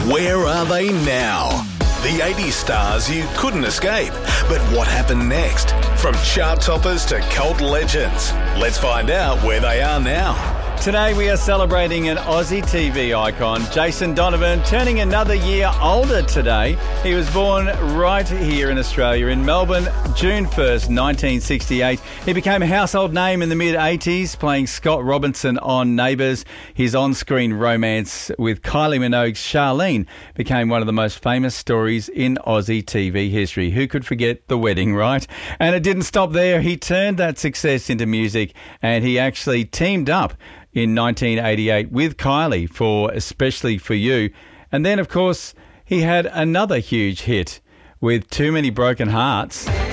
Where are they now? The 80s stars you couldn't escape. But what happened next? From chart toppers to cult legends. Let's find out where they are now. Today we are celebrating an Aussie TV icon, Jason Donovan, turning another year older today. He was born right here in Australia in Melbourne, June 1st, 1968. He became a household name in the mid-80s, playing Scott Robinson on Neighbours. His on-screen romance with Kylie Minogue's Charlene became one of the most famous stories in Aussie TV history. Who could forget The Wedding, right? And it didn't stop there. He turned that success into music, and he actually teamed up in 1988 with Kylie for Especially For You. And then, of course, he had another huge hit with Too Many Broken Hearts.